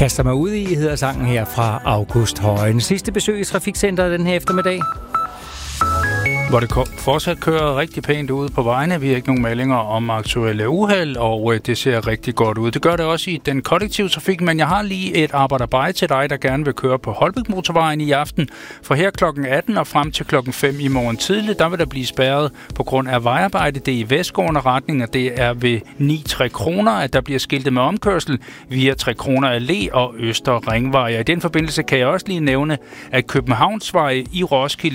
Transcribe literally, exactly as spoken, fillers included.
Kaster mig ud i, hedder sangen her fra August Højen. Sidste besøg i Trafikcenteret den her eftermiddag. Hvor det fortsat kører rigtig pænt ud på vejene. Vi har ikke nogen meldinger om aktuelle uheld, og det ser rigtig godt ud. Det gør det også i den kollektive trafik, men jeg har lige et arbejderbej til dig, der gerne vil køre på Holbæk Motorvejen i aften. For her klokken atten og frem til klokken fem i morgen tidlig, der vil der blive spærret på grund af vejarbejde. Det er i vestgående retning, og det er ved ni tre kroner, at der bliver skiltet med omkørsel via tre kroner Allé og Øster Ringvej. I den forbindelse kan jeg også lige nævne, at Københavnsvej i Roskilde